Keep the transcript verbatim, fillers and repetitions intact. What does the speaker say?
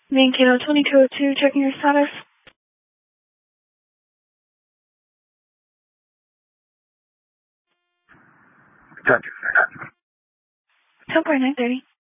Mankato twenty-two oh two, checking your status. Touch. ten point nine thirty.